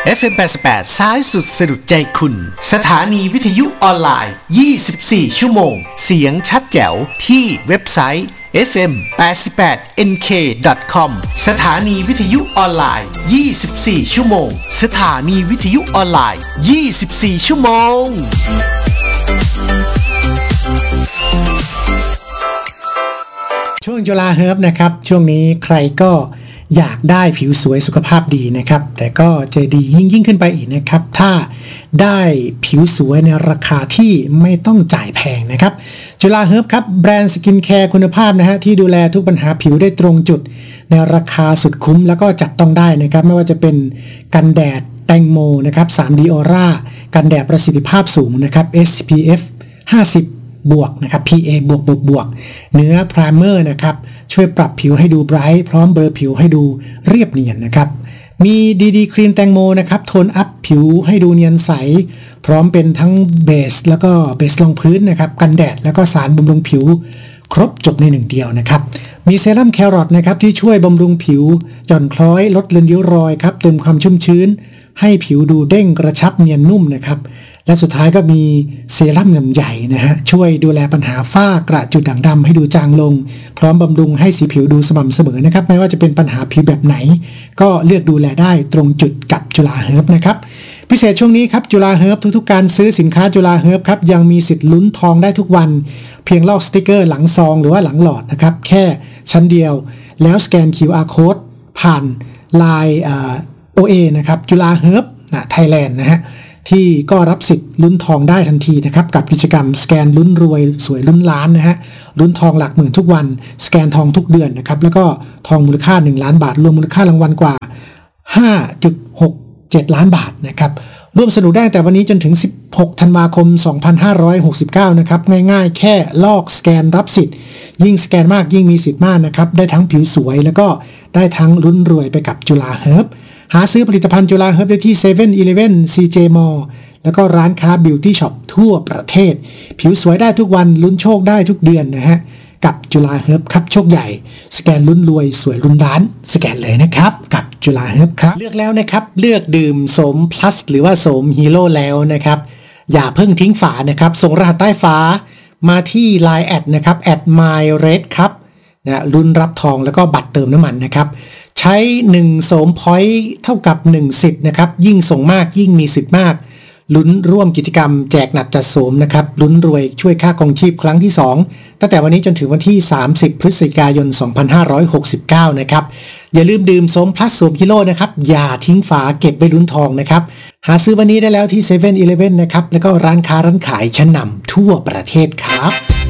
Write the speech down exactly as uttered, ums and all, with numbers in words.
เอฟ เอ็ม แปดสิบแปดซ้ายสุดสะดุดใจคุณสถานีวิทยุออนไลน์ยี่สิบสี่ชั่วโมงเสียงชัดแจ๋วที่เว็บไซต์ เอฟ เอ็ม แปดสิบแปด เอ็น เค ดอท คอม สถานีวิทยุออนไลน์ยี่สิบสี่ชั่วโมงสถานีวิทยุออนไลน์ยี่สิบสี่ชั่วโมงช่วงจุฬาเฮิร์บนะครับช่วงนี้ใครก็อยากได้ผิวสวยสุขภาพดีนะครับแต่ก็จะดียิ่งยิ่งขึ้นไปอีกนะครับถ้าได้ผิวสวยในราคาที่ไม่ต้องจ่ายแพงนะครับจุฬาเฮิร์บครับแบรนด์สกินแคร์คุณภาพนะฮะที่ดูแลทุกปัญหาผิวได้ตรงจุดในราคาสุดคุ้มแล้วก็จับต้องได้นะครับไม่ว่าจะเป็นกันแดดแตงโมนะครับ ทรี ดี Aura กันแดดประสิทธิภาพสูงนะครับ เอส พี เอฟ ห้าสิบบวกนะครับ พี เอ บวกบวกบวกเนื้อไพรเมอร์นะครับช่วยปรับผิวให้ดูไบรท์พร้อมเบลอผิวให้ดูเรียบเนียนนะครับมีดีดีครีมแตงโมนะครับโทนอัพผิวให้ดูเนียนใสพร้อมเป็นทั้งเบสแล้วก็เบสรองพื้นนะครับกันแดดแล้วก็สารบำรุงผิวครบจบในหนึ่งเดียวนะครับมีเซรั่มแครอทนะครับที่ช่วยบำรุงผิวหย่อนคล้อยลดเลือนริ้วรอยครับเติมความชุ่มชื้นให้ผิวดูเด้งกระชับเนียนนุ่มนะครับและสุดท้ายก็มีเซรั่มลำใหญ่นะฮะช่วยดูแลปัญหาฝ้ากระจุดด่างดำให้ดูจางลงพร้อมบำรุงให้สีผิวดูสม่ำเสมอนะครับไม่ว่าจะเป็นปัญหาผิวแบบไหนก็เลือกดูแลได้ตรงจุดกับจุฬาเฮิร์บนะครับพิเศษช่วงนี้ครับจุฬาเฮิร์บทุกๆการซื้อสินค้าจุฬาเฮิร์บครับยังมีสิทธิ์ลุ้นทองได้ทุกวันเพียงลอกสติกเกอร์หลังซองหรือว่าหลังหลอดนะครับแค่ชั้นเดียวแล้วสแกน คิว อาร์ Code ผ่าน ไลน์ อ่า โอ เอ นะครับจุฬาเฮิร์บนะไทยแลนด์นะฮะที่ก็รับสิทธิ์ลุ้นทองได้ทันทีนะครับกับกิจกรรมสแกนลุ้นรวยสวยลุ้นล้านนะฮะลุ้นทองหลักหมื่นทุกวันสแกนทองทุกเดือนนะครับแล้วก็ทองมูลค่าหนึ่งล้านบาทรวมมูลค่ารางวัลกว่า ห้าจุดหกเจ็ด ล้านบาทนะครับร่วมสนุกได้แต่วันนี้จนถึงสิบหกธันวาคมสองพันห้าร้อยหกสิบเก้านะครับง่ายๆแค่ลอกสแกนรับสิทธิ์ยิ่งสแกนมากยิ่งมีสิทธิ์มากนะครับได้ทั้งผิวสวยแล้วก็ได้ทั้งลุ้นรวยไปกับจุฬาเฮิร์บหาซื้อผลิตภัณฑ์จุฬาเฮิร์บได้ที่ เซเว่น อีเลฟเว่น ซี เจ Mall แล้วก็ร้านค้าบิวตี้ช็อปทั่วประเทศผิวสวยได้ทุกวันลุ้นโชคได้ทุกเดือนนะฮะกับจุฬาเฮิร์บครับโชคใหญ่สแกนลุ้นรวยสวยลุ้นล้านสแกนเลยนะครับกับจุฬาเฮิร์บครับเลือกแล้วนะครับเลือกดื่มโสม plus หรือว่าโสมฮีโร่แล้วนะครับอย่าเพิ่งทิ้งฝานะครับส่งรหัสใต้ฝามาที่ ไลน์ แอดนะครับแอด มายเรด ครับนะลุ้นรับทองแล้วก็บัตรเติมน้ำมันนะครับใช้หนึ่งโสมพอยต์เท่ากับหนึ่งสิทธิ์นะครับยิ่งส่งมากยิ่งมีสิทธิ์มากลุ้นร่วมกิจกรรมแจกหนักจัดโสมนะครับลุ้นรวยช่วยค่าครองชีพครั้งที่สองตั้งแต่วันนี้จนถึงวันที่สามสิบพฤศจิกายนสองพันห้าร้อยหกสิบเก้านะครับอย่าลืมดื่มโสม plus โสมฮีโร่นะครับอย่าทิ้งฝาเก็บไว้ลุ้นทองนะครับหาซื้อวันนี้ได้แล้วที่ เซเว่น อีเลฟเว่น นะครับแล้วก็ร้านค้าร้านขายชั้นนำทั่วประเทศครับ